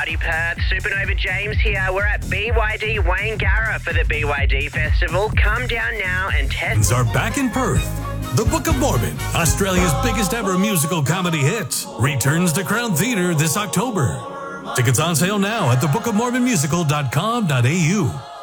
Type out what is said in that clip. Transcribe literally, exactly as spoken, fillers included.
Party Perth. Supernova James here. We're at B Y D Wangara for the B Y D Festival. Come down now and test. Are back in Perth. The Book of Mormon, Australia's biggest ever musical comedy hit, returns to Crown Theatre this October. Tickets on sale now at the book of mormon musical dot com dot a u.